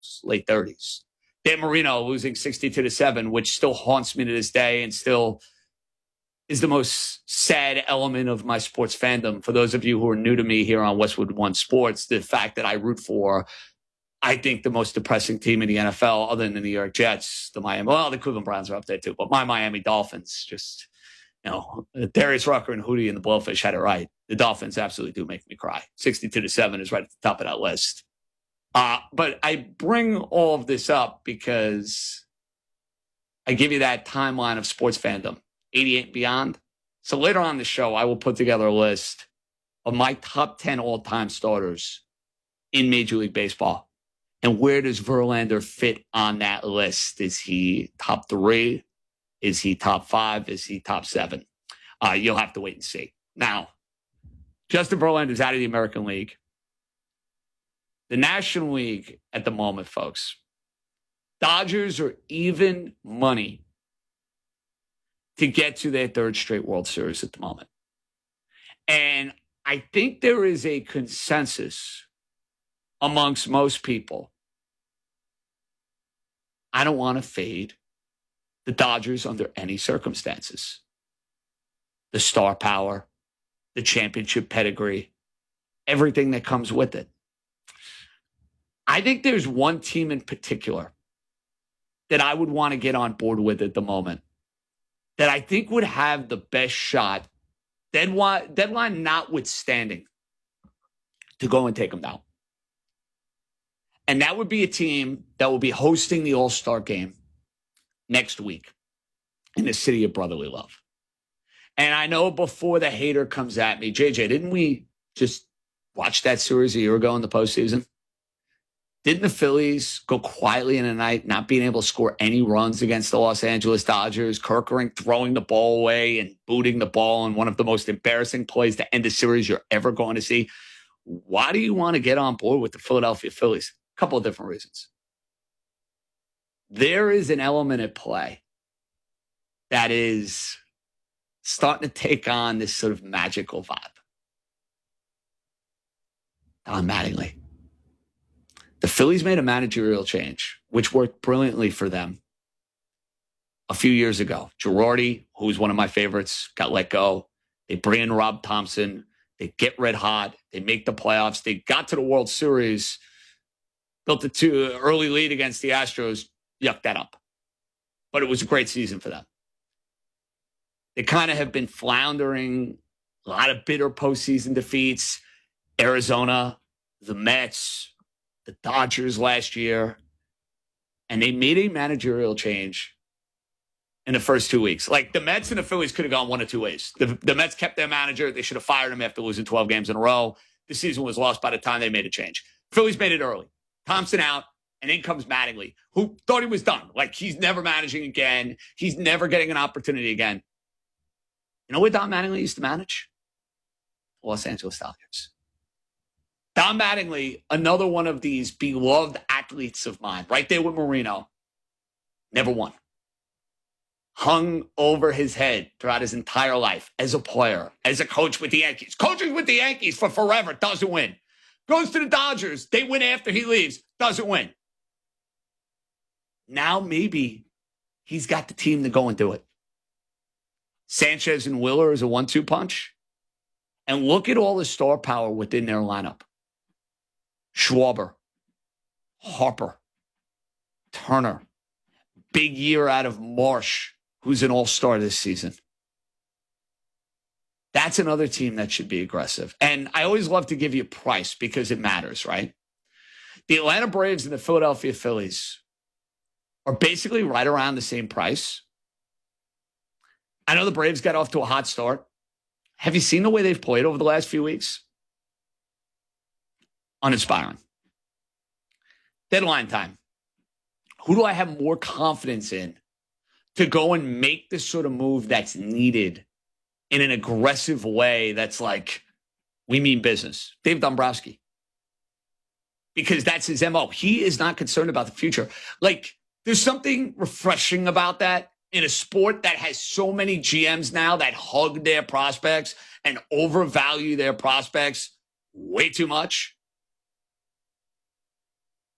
late 30s. Dan Marino losing 62-7, which still haunts me to this day and still is the most sad element of my sports fandom. For those of you who are new to me here on Westwood One Sports, the fact that I root for, I think, the most depressing team in the NFL, other than the New York Jets, the Cleveland Browns are up there too, but my Miami Dolphins just, Darius Rucker and Hootie and the Blowfish had it right. The Dolphins absolutely do make me cry. 62-7 is right at the top of that list. But I bring all of this up because I give you that timeline of sports fandom, 88 and beyond. So later on in the show, I will put together a list of my top 10 all-time starters in Major League Baseball. And where does Verlander fit on that list? Is he top 3? Is he top 5? Is he top 7? You'll have to wait and see. Now, Justin Verlander is out of the American League. The National League at the moment, folks, Dodgers are even money to get to their 3rd straight World Series at the moment. And I think there is a consensus amongst most people. I don't want to fade the Dodgers under any circumstances. The star power, the championship pedigree, everything that comes with it. I think there's one team in particular that I would want to get on board with at the moment that I think would have the best shot, deadline notwithstanding, to go and take them down. And that would be a team that will be hosting the All-Star game next week in the city of brotherly love. And I know before the hater comes at me, JJ, didn't we just watch that series a year ago in the postseason? Didn't the Phillies go quietly in the night, not being able to score any runs against the Los Angeles Dodgers, Kerkering throwing the ball away and booting the ball in one of the most embarrassing plays to end a series you're ever going to see? Why do you want to get on board with the Philadelphia Phillies? A couple of different reasons. There is an element at play that is starting to take on this sort of magical vibe. Don Mattingly. The Phillies made a managerial change, which worked brilliantly for them a few years ago. Girardi, who was one of my favorites, got let go. They bring in Rob Thompson. They get red hot. They make the playoffs. They got to the World Series, built a early lead against the Astros, yucked that up. But it was a great season for them. They kind of have been floundering, a lot of bitter postseason defeats. Arizona, the Mets, the Dodgers last year, and they made a managerial change in the first 2 weeks. Like, the Mets and the Phillies could have gone one of two ways. The Mets kept their manager. They should have fired him after losing 12 games in a row. The season was lost by the time they made a change. Phillies made it early. Thompson out, and in comes Mattingly, who thought he was done. Like, he's never managing again. He's never getting an opportunity again. You know what Don Mattingly used to manage? Los Angeles Dodgers. Don Mattingly, another one of these beloved athletes of mine, right there with Marino, never won. Hung over his head throughout his entire life as a player, as a coach with the Yankees. Coaching with the Yankees for forever, doesn't win. Goes to the Dodgers, they win after he leaves, doesn't win. Now maybe he's got the team to go and do it. Sanchez and Wheeler is a 1-2 punch. And look at all the star power within their lineup. Schwarber, Harper, Turner, big year out of Marsh, who's an all-star this season. That's another team that should be aggressive. And I always love to give you price because it matters, right? The Atlanta Braves and the Philadelphia Phillies are basically right around the same price. I know the Braves got off to a hot start. Have you seen the way they've played over the last few weeks? Uninspiring. Deadline time. Who do I have more confidence in to go and make the sort of move that's needed in an aggressive way that's like, we mean business? Dave Dombrowski. Because that's his MO. He is not concerned about the future. Like, there's something refreshing about that in a sport that has so many GMs now that hug their prospects and overvalue their prospects way too much.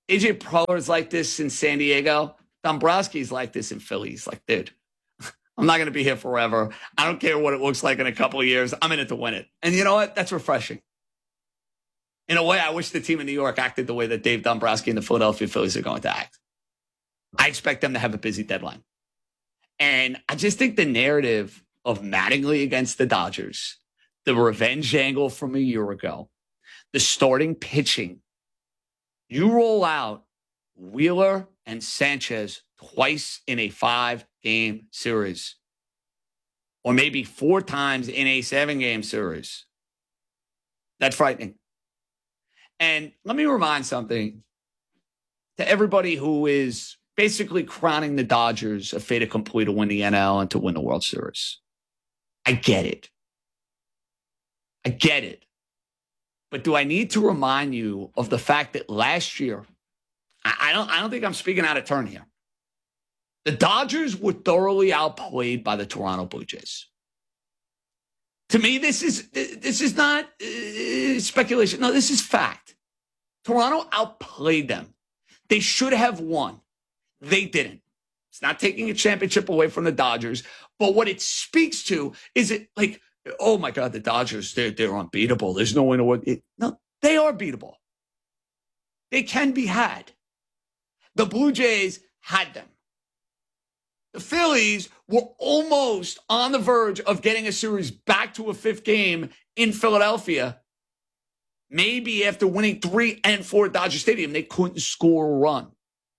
AJ Preller's like this in San Diego. Dombrowski's like this in Philly. He's like, dude, I'm not going to be here forever. I don't care what it looks like in a couple of years. I'm in it to win it. And you know what? That's refreshing. In a way, I wish the team in New York acted the way that Dave Dombrowski and the Philadelphia Phillies are going to act. I expect them to have a busy deadline. And I just think the narrative of Mattingly against the Dodgers, the revenge angle from a year ago, the starting pitching, you roll out Wheeler and Sanchez twice in a 5-game series, or maybe 4 times in a 7-game series. That's frightening. And let me remind something to everybody who is basically crowning the Dodgers a fait accompli to win the NL and to win the World Series. I get it. I get it. But do I need to remind you of the fact that last year, I don't think I'm speaking out of turn here. The Dodgers were thoroughly outplayed by the Toronto Blue Jays. To me, this is not speculation. No, this is fact. Toronto outplayed them. They should have won. They didn't. It's not taking a championship away from the Dodgers. But what it speaks to is it like, oh my God, the Dodgers, they're unbeatable. There's no way to win. No, they are beatable. They can be had. The Blue Jays had them. The Phillies were almost on the verge of getting a series back to a 5th game in Philadelphia. Maybe after winning 3 and 4 at Dodger Stadium, they couldn't score a run.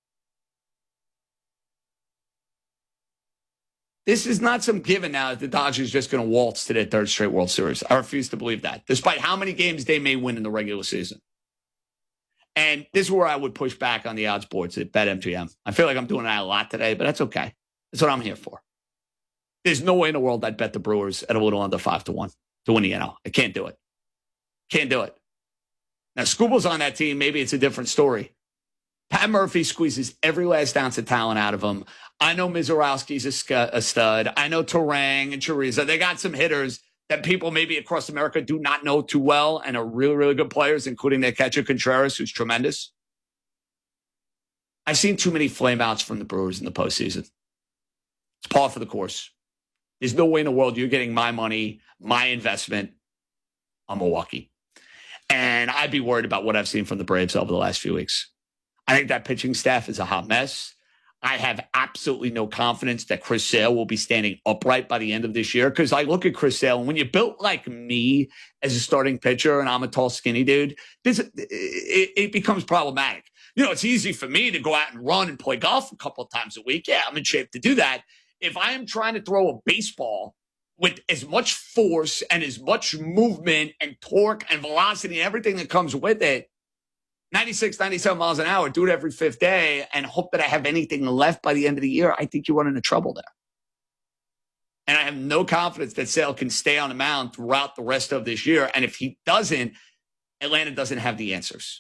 This is not some given now that the Dodgers are just going to waltz to their 3rd straight World Series. I refuse to believe that, despite how many games they may win in the regular season. And this is where I would push back on the odds boards at BetMGM. I feel like I'm doing that a lot today, but that's okay. That's what I'm here for. There's no way in the world I'd bet the Brewers at a little under 5-1 to win the NL. I can't do it. Can't do it. Now, Scooble's on that team. Maybe it's a different story. Pat Murphy squeezes every last ounce of talent out of him. I know Mizorowski's a stud. I know Turang and Chiriza. They got some hitters that people maybe across America do not know too well and are really, really good players, including their catcher Contreras, who's tremendous. I've seen too many flameouts from the Brewers in the postseason. It's par for the course. There's no way in the world you're getting my money, my investment on Milwaukee. And I'd be worried about what I've seen from the Braves over the last few weeks. I think that pitching staff is a hot mess. I have absolutely no confidence that Chris Sale will be standing upright by the end of this year, because I look at Chris Sale, and when you're built like me as a starting pitcher and I'm a tall, skinny dude, it becomes problematic. You know, it's easy for me to go out and run and play golf a couple of times a week. Yeah, I'm in shape to do that. If I am trying to throw a baseball with as much force and as much movement and torque and velocity and everything that comes with it, 96, 97 miles an hour, do it every 5th day and hope that I have anything left by the end of the year, I think you run into trouble there. And I have no confidence that Sale can stay on the mound throughout the rest of this year. And if he doesn't, Atlanta doesn't have the answers.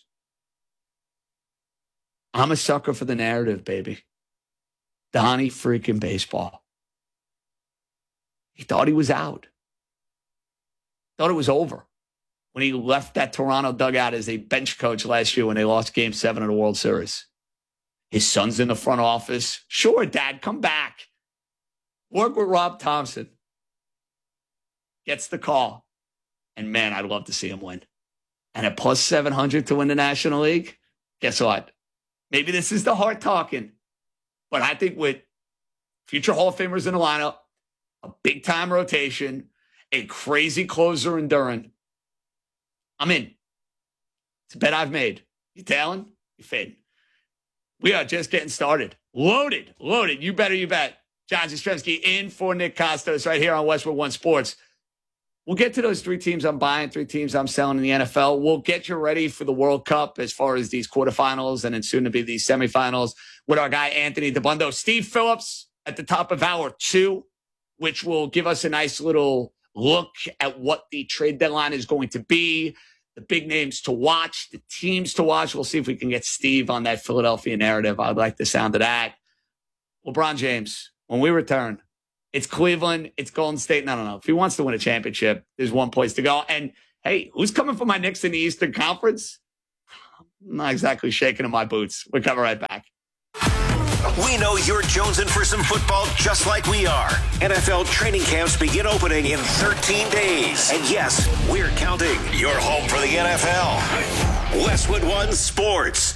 I'm a sucker for the narrative, baby. Donnie freaking baseball. He thought he was out. Thought it was over when he left that Toronto dugout as a bench coach last year when they lost Game 7 of the World Series. His son's in the front office. Sure, Dad, come back. Work with Rob Thompson. Gets the call. And, man, I'd love to see him win. And at plus 700 to win the National League, guess what? Maybe this is the heart talking. But I think with future Hall of Famers in the lineup, a big-time rotation, a crazy closer in Duran, I'm in. It's a bet I've made. You tailing? You fading? We are just getting started. Loaded. You better, you bet. John Jastremski in for Nick Costos right here on Westwood One Sports. We'll get to those 3 teams I'm buying, 3 teams I'm selling in the NFL. We'll get you ready for the World Cup as far as these quarterfinals and then soon to be these semifinals with our guy Anthony DeBundo. Steve Phillips at the top of hour 2, which will give us a nice little look at what the trade deadline is going to be, the big names to watch, the teams to watch. We'll see if we can get Steve on that Philadelphia narrative. I'd like the sound of that. LeBron James, when we return, it's Cleveland, it's Golden State. No, no. If he wants to win a championship, there's one place to go. And, hey, who's coming for my Knicks in the Eastern Conference? not exactly shaking in my boots. We'll come right back. We know you're jonesing for some football just like we are. NFL training camps begin opening in 13 days. And yes, we're counting. Your home for the NFL. Westwood One Sports.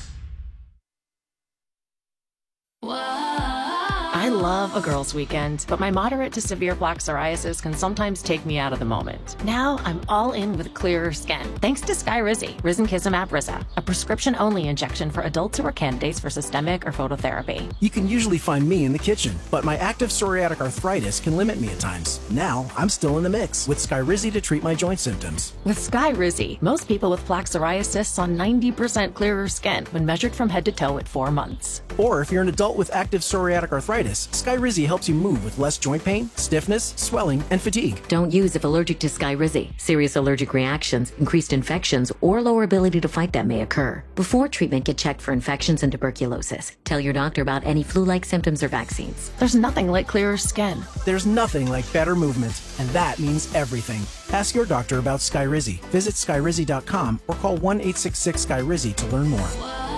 I love a girls' weekend, but my moderate to severe plaque psoriasis can sometimes take me out of the moment. Now I'm all in with clearer skin, thanks to Skyrizi, Risankizumab Riza, a prescription-only injection for adults who are candidates for systemic or phototherapy. You can usually find me in the kitchen, but my active psoriatic arthritis can limit me at times. Now I'm still in the mix with Skyrizi to treat my joint symptoms. With Skyrizi, most people with plaque psoriasis saw 90% clearer skin when measured from head to toe at 4 months. Or if you're an adult with active psoriatic arthritis, Skyrizi helps you move with less joint pain, stiffness, swelling, and fatigue. Don't use if allergic to Skyrizi. Serious allergic reactions, increased infections, or lower ability to fight them may occur. Before treatment, get checked for infections and tuberculosis. Tell your doctor about any flu-like symptoms or vaccines. There's nothing like clearer skin. There's nothing like better movement, and that means everything. Ask your doctor about Skyrizi. Visit Skyrizi.com or call 1-866-SKYRIZI to learn more.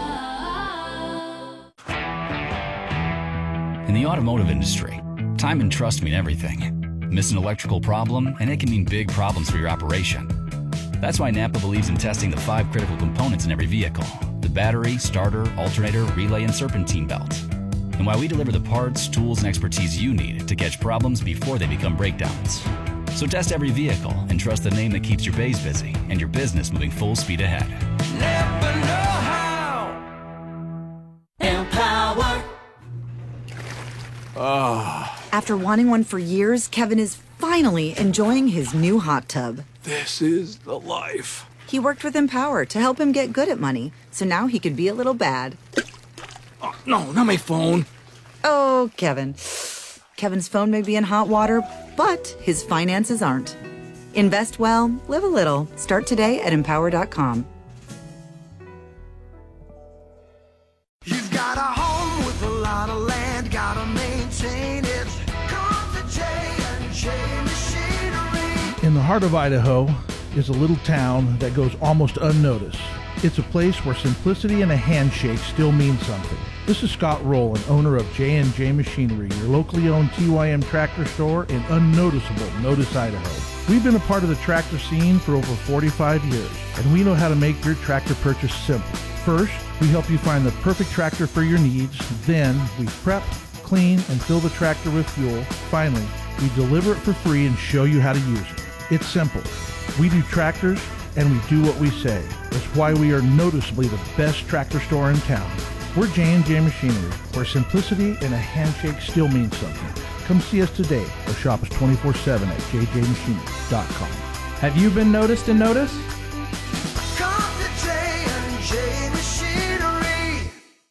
In the automotive industry, time and trust mean everything. Miss an electrical problem, and it can mean big problems for your operation. That's why Napa believes in testing the 5 critical components in every vehicle: the battery, starter, alternator, relay, and serpentine belt. And why we deliver the parts, tools, and expertise you need to catch problems before they become breakdowns. So test every vehicle and trust the name that keeps your bays busy and your business moving full speed ahead. Never know how. Empower. After wanting one for years, Kevin is finally enjoying his new hot tub. This is the life. He worked with Empower to help him get good at money, so now he could be a little bad. Oh, no, not my phone. Oh, Kevin. Kevin's phone may be in hot water, but his finances aren't. Invest well, live a little. Start today at Empower.com. You've got a home with a lot of land, gotta maintain it. Come to J&J Machinery. In the heart of Idaho is a little town that goes almost unnoticed. It's a place where simplicity and a handshake still mean something. This is Scott Rowland, owner of J&J Machinery, your locally owned TYM tractor store in unnoticeable Notice, Idaho. We've been a part of the tractor scene for over 45 years, and we know how to make your tractor purchase simple. First, we help you find the perfect tractor for your needs. Then, we prep, clean, and fill the tractor with fuel. Finally, we deliver it for free and show you how to use it. It's simple. We do tractors, and we do what we say. That's why we are noticeably the best tractor store in town. We're J&J Machinery, where simplicity and a handshake still means something. Come see us today or shop us 24/7 at jjmachinery.com. Have you been noticed and noticed? Come to J&J Machinery.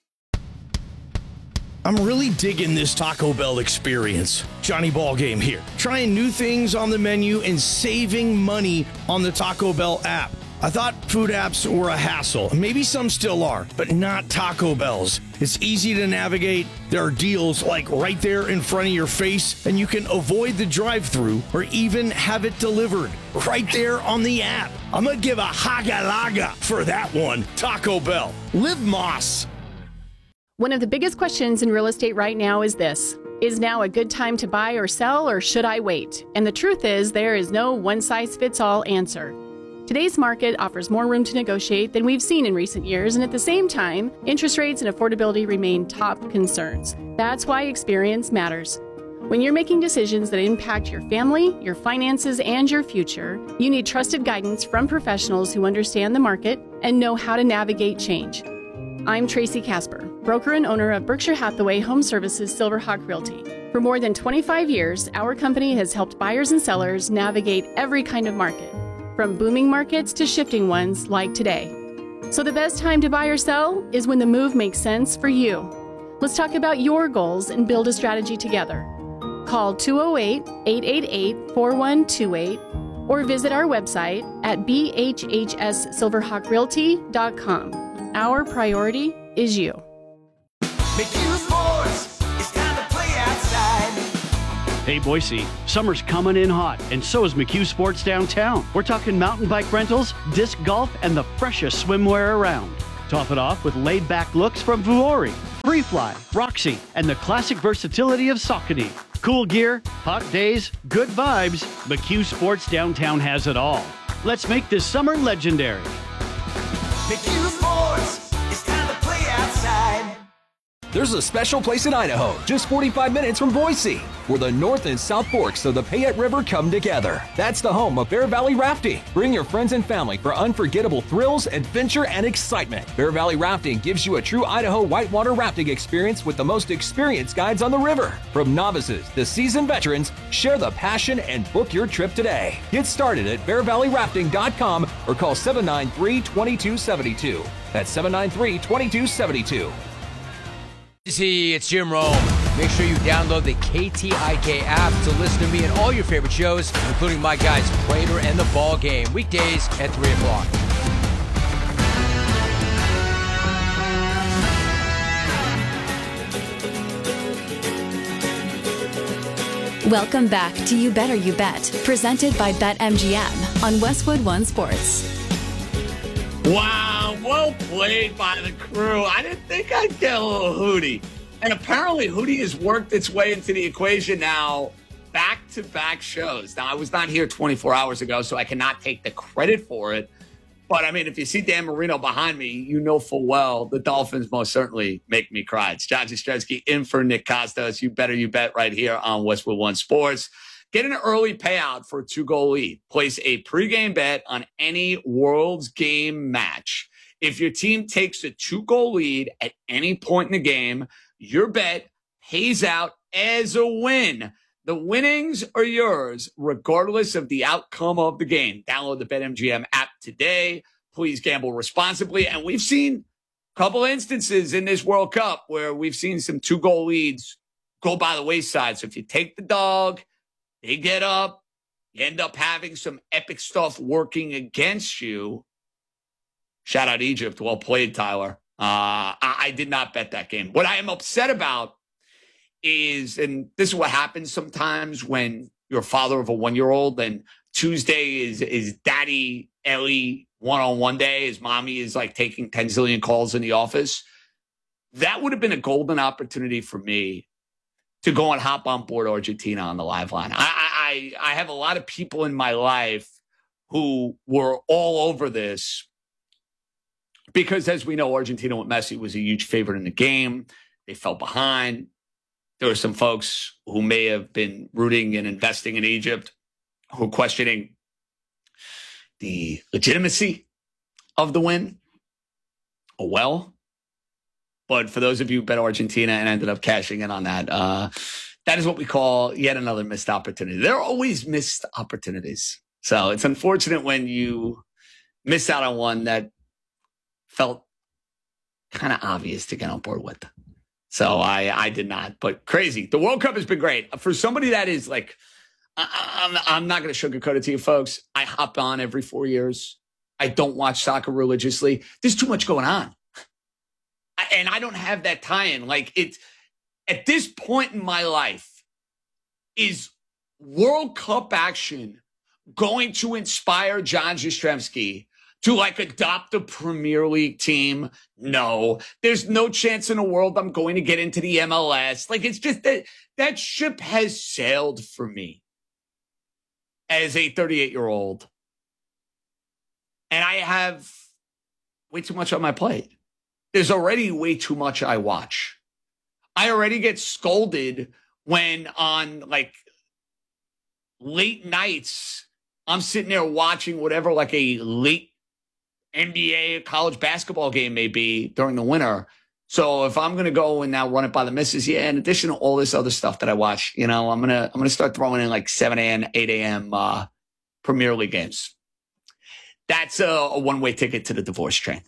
I'm really digging this Taco Bell experience. Johnny Ballgame here. Trying new things on the menu and saving money on the Taco Bell app. I thought food apps were a hassle. Maybe some still are, but not Taco Bell's. It's easy to navigate. There are deals like right there in front of your face, and you can avoid the drive-thru or even have it delivered right there on the app. I'm gonna give a haga-laga for that one. Taco Bell. Live Moss. One of the biggest questions in real estate right now is this: is now a good time to buy or sell, or should I wait? And the truth is, there is no one-size-fits-all answer. Today's market offers more room to negotiate than we've seen in recent years, and at the same time, interest rates and affordability remain top concerns. That's why experience matters. When you're making decisions that impact your family, your finances, and your future, you need trusted guidance from professionals who understand the market and know how to navigate change. I'm Tracy Casper, broker and owner of Berkshire Hathaway Home Services Silverhawk Realty. For more than 25 years, our company has helped buyers and sellers navigate every kind of market, from booming markets to shifting ones like today. So the best time to buy or sell is when the move makes sense for you. Let's talk about your goals and build a strategy together. Call 208-888-4128 or visit our website at bhhssilverhawkrealty.com. Our priority is you. McHugh Sports, it's time to play outside. Hey Boise, summer's coming in hot, and so is McHugh Sports downtown. We're talking mountain bike rentals, disc golf, and the freshest swimwear around. Top it off with laid-back looks from Vuori, Freefly, Roxy, and the classic versatility of Saucony. Cool gear, hot days, good vibes. McHugh Sports Downtown has it all. Let's make this summer legendary. McHugh Sports, it's time to play outside. There's a special place in Idaho, just 45 minutes from Boise, where the North and South Forks of the Payette River come together. That's the home of Bear Valley Rafting. Bring your friends and family for unforgettable thrills, adventure, and excitement. Bear Valley Rafting gives you a true Idaho whitewater rafting experience with the most experienced guides on the river. From novices to seasoned veterans, share the passion and book your trip today. Get started at bearvalleyrafting.com or call 793-2272. That's 793-2272. See, it's Jim Rome. Make sure you download the KTIK app to listen to me and all your favorite shows, including my guys Prater and The Ball Game, weekdays at 3 o'clock. Welcome back to You Better You Bet, presented by BetMGM on Westwood One Sports. Wow, well played by the crew. I didn't think I'd get a little Hootie. And apparently Hootie has worked its way into the equation now, back-to-back shows. Now, I was not here 24 hours ago, so I cannot take the credit for it. But, I mean, if you see Dan Marino behind me, you know full well the Dolphins most certainly make me cry. It's John Jastremski in for Nick Costos. You Better You Bet right here on Westwood One Sports. Get an early payout for a 2-goal lead. Place a pregame bet on any World's Game match. If your team takes a 2-goal lead at any point in the game, your bet pays out as a win. The winnings are yours, regardless of the outcome of the game. Download the BetMGM app today. Please gamble responsibly. And we've seen a couple instances in this World Cup where we've seen some 2-goal leads go by the wayside. So if you take the dog, they get up, you end up having some epic stuff working against you. Shout out Egypt. Well played, Tyler. I did not bet that game. What I am upset about is, and this is what happens sometimes when you're a father of a 1-year-old and Tuesday is Daddy Ellie one-on-one day. His mommy is like taking 10 zillion calls in the office. That would have been a golden opportunity for me to go and hop on board Argentina on the live line. I have a lot of people in my life who were all over this because, as we know, Argentina with Messi was a huge favorite in the game. They fell behind. There were some folks who may have been rooting and investing in Egypt who are questioning the legitimacy of the win. Oh, well. But for those of you who bet Argentina and ended up cashing in on that, that is what we call yet another missed opportunity. There are always missed opportunities. So it's unfortunate when you miss out on one that felt kind of obvious to get on board with. So I did not, but crazy. The World Cup has been great. For somebody that is like, I'm not going to sugarcoat it to you folks. I hop on every 4 years. I don't watch soccer religiously. There's too much going on. And I don't have that tie-in. Like, it's at this point in my life, is World Cup action going to inspire John Jastremski to like adopt a Premier League team? No, there's no chance in the world I'm going to get into the MLS. Like, it's just that ship has sailed for me as a 38-year-old. And I have way too much on my plate. There's already way too much I watch. I already get scolded when on like late nights, I'm sitting there watching whatever like a late NBA college basketball game may be during the winter. So if I'm going to go and now run it by the missus, yeah, in addition to all this other stuff that I watch, you know, I'm going to start throwing in like 7 a.m., 8 a.m. Premier League games. That's a one-way ticket to the divorce train.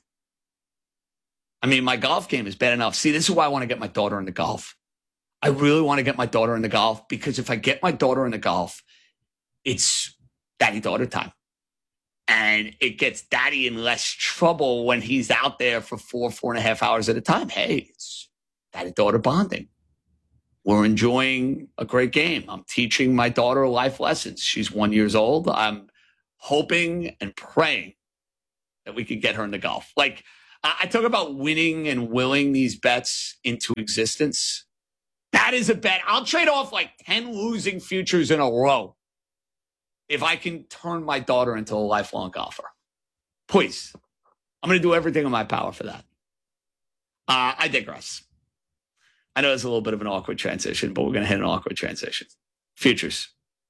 I mean, my golf game is bad enough. See, this is why I want to get my daughter into golf. I really want to get my daughter into golf because if I get my daughter into golf, it's daddy-daughter time. And it gets daddy in less trouble when he's out there for 4.5 hours at a time. Hey, it's daddy-daughter bonding. We're enjoying a great game. I'm teaching my daughter life lessons. She's 1 year old. I'm hoping and praying that we could get her into golf. Like, I talk about winning and willing these bets into existence. That is a bet. I'll trade off like 10 losing futures in a row if I can turn my daughter into a lifelong golfer. Please. I'm going to do everything in my power for that. I digress. I know it's a little bit of an awkward transition, but we're going to hit an awkward transition. Futures.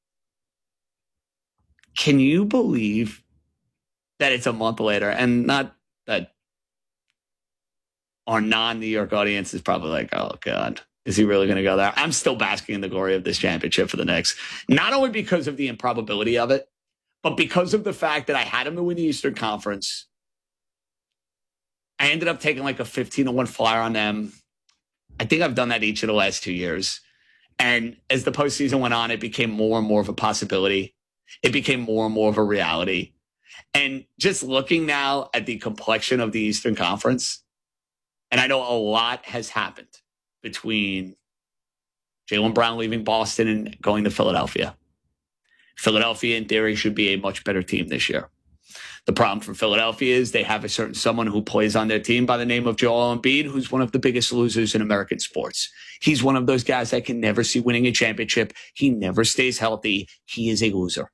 Can you believe that it's a month later? And not that our non-New York audience is probably like, oh, God, is he really going to go there? I'm still basking in the glory of this championship for the Knicks. Not only because of the improbability of it, but because of the fact that I had him to win the Eastern Conference. I ended up taking like a 15-1 flyer on them. I think I've done that each of the last 2 years. And as the postseason went on, it became more and more of a possibility. It became more and more of a reality. And just looking now at the complexion of the Eastern Conference, and I know a lot has happened between Jaylen Brown leaving Boston and going to Philadelphia. Philadelphia, in theory, should be a much better team this year. The problem for Philadelphia is they have a certain someone who plays on their team by the name of Joel Embiid, who's one of the biggest losers in American sports. He's one of those guys I can never see winning a championship. He never stays healthy. He is a loser.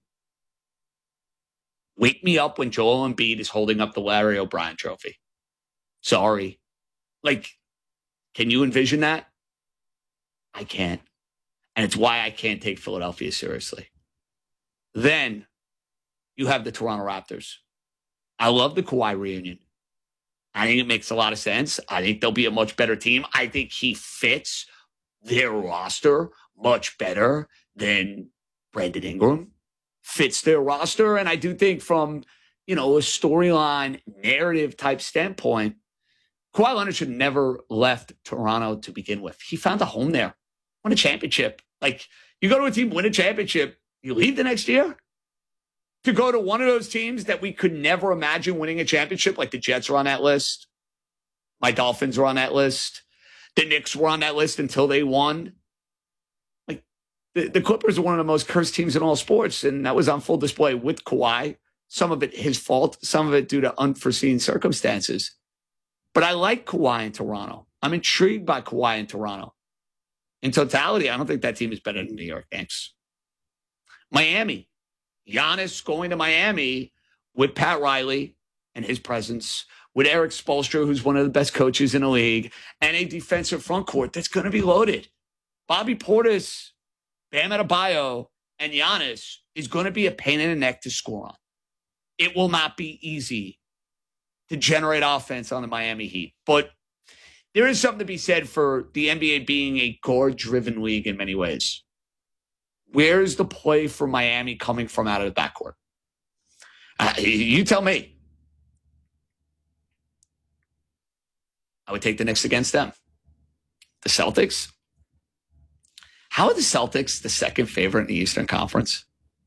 Wake me up when Joel Embiid is holding up the Larry O'Brien trophy. Sorry. Like, can you envision that? I can't. And it's why I can't take Philadelphia seriously. Then you have the Toronto Raptors. I love the Kawhi reunion. I think it makes a lot of sense. I think they'll be a much better team. I think he fits their roster much better than Brandon Ingram fits their roster. And I do think from, a storyline narrative type standpoint, Kawhi Leonard should never left Toronto to begin with. He found a home there, won a championship. Like, you go to a team, win a championship, you leave the next year to go to one of those teams that we could never imagine winning a championship, like the Jets were on that list. My Dolphins were on that list. The Knicks were on that list until they won. Like, the Clippers are one of the most cursed teams in all sports, and that was on full display with Kawhi. Some of it his fault, some of it due to unforeseen circumstances. But I like Kawhi in Toronto. I'm intrigued by Kawhi in Toronto. In totality, I don't think that team is better than the New York Knicks. Miami. Giannis going to Miami with Pat Riley and his presence, with Eric Spoelstra, who's one of the best coaches in the league, and a defensive front court that's going to be loaded. Bobby Portis, Bam Adebayo, and Giannis is going to be a pain in the neck to score on. It will not be easy to generate offense on the Miami Heat. But there is something to be said for the NBA being a guard-driven league in many ways. Where's the play for Miami coming from out of the backcourt? You tell me. I would take the Knicks against them. The Celtics? How are the Celtics the second favorite in the Eastern Conference?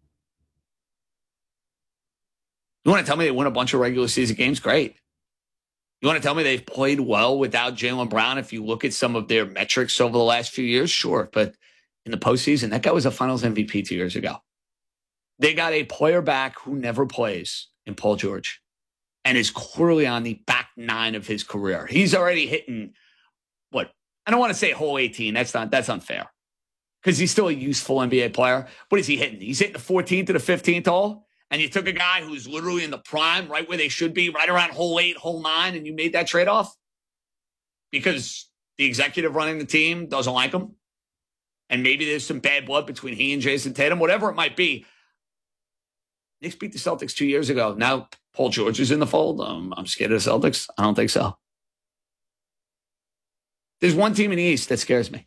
You want to tell me they win a bunch of regular season games? Great. You want to tell me they've played well without Jaylen Brown? If you look at some of their metrics over the last few years, sure. But in the postseason, that guy was a finals MVP 2 years ago. They got a player back who never plays in Paul George and is clearly on the back nine of his career. He's already hitting, I don't want to say hole 18. That's unfair because he's still a useful NBA player. What is he hitting? He's hitting the 14th to the 15th hole. And you took a guy who's literally in the prime, right where they should be, right around hole 8, hole 9, and you made that trade-off because the executive running the team doesn't like him. And maybe there's some bad blood between he and Jason Tatum, whatever it might be. Knicks beat the Celtics 2 years ago. Now Paul George is in the fold. I'm scared of the Celtics. I don't think so. There's one team in the East that scares me.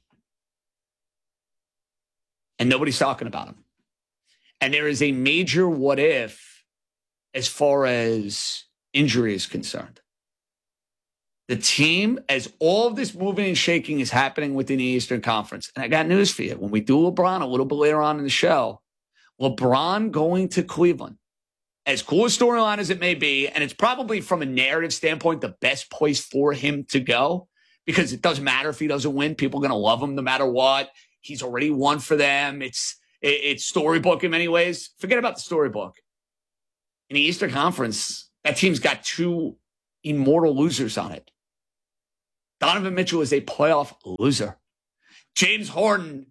And nobody's talking about him. And there is a major what if as far as injury is concerned. The team, as all of this moving and shaking is happening within the Eastern Conference, and I got news for you. When we do LeBron a little bit later on in the show, LeBron going to Cleveland, as cool a storyline as it may be, and it's probably from a narrative standpoint the best place for him to go because it doesn't matter if he doesn't win. People are going to love him no matter what. He's already won for them. It's storybook in many ways. Forget about the storybook. In the Eastern Conference, that team's got two immortal losers on it. Donovan Mitchell is a playoff loser. James Harden,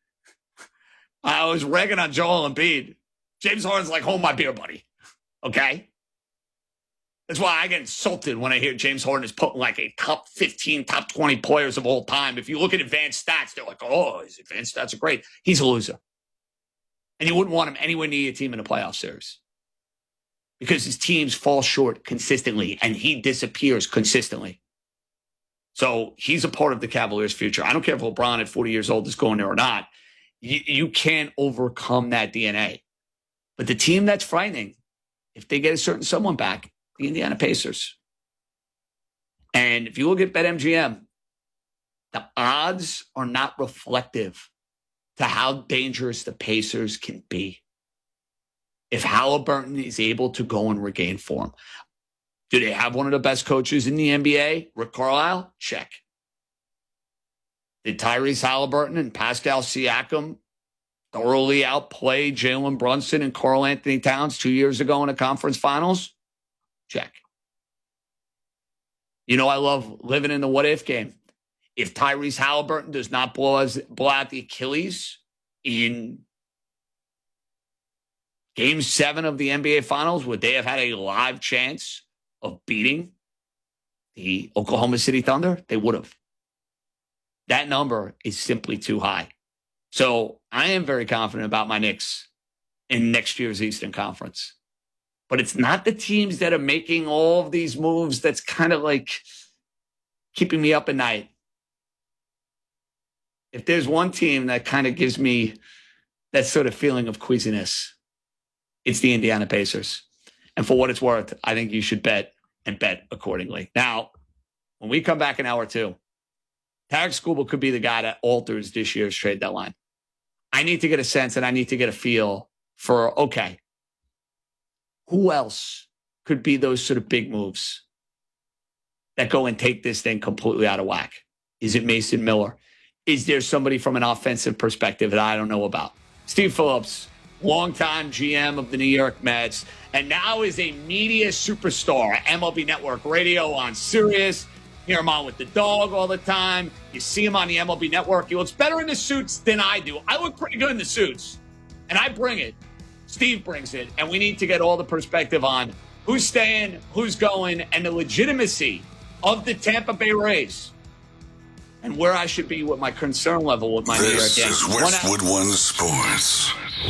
I was ragging on Joel Embiid. James Harden's like, hold my beer, buddy. Okay? That's why I get insulted when I hear James Harden is putting like a top 15, top 20 players of all time. If you look at advanced stats, they're like, oh, his advanced stats are great. He's a loser. And you wouldn't want him anywhere near your team in a playoff series because his teams fall short consistently and he disappears consistently. So he's a part of the Cavaliers' future. I don't care if LeBron at 40 years old is going there or not. You can't overcome that DNA. But the team that's frightening, if they get a certain someone back, the Indiana Pacers. And if you look at BetMGM, the odds are not reflective to how dangerous the Pacers can be. If Halliburton is able to go and regain form. Do they have one of the best coaches in the NBA? Rick Carlisle? Check. Did Tyrese Halliburton and Pascal Siakam thoroughly outplay Jalen Brunson and Karl Anthony Towns 2 years ago in the conference finals? Check. You know, I love living in the what-if game. If Tyrese Halliburton does not blow out the Achilles in Game 7 of the NBA Finals, would they have had a live chance of beating the Oklahoma City Thunder? They would have. That number is simply too high. So I am very confident about my Knicks in next year's Eastern Conference. But it's not the teams that are making all of these moves that's kind of like keeping me up at night. If there's one team that kind of gives me that sort of feeling of queasiness, it's the Indiana Pacers. And for what it's worth, I think you should bet and bet accordingly. Now, when we come back in hour two, Tarek Skubal could be the guy that alters this year's trade deadline. I need to get a sense and I need to get a feel for, okay, who else could be those sort of big moves that go and take this thing completely out of whack? Is it Mason Miller? Is there somebody from an offensive perspective that I don't know about? Steve Phillips, longtime GM of the New York Mets, and now is a media superstar at MLB Network Radio on Sirius. Hear him on with the dog all the time. You see him on the MLB Network. He looks better in the suits than I do. I look pretty good in the suits, and I bring it. Steve brings it, and we need to get all the perspective on who's staying, who's going, and the legitimacy of the Tampa Bay Rays, and where I should be with my concern level with my New York Yankees. This is Westwood One Sports.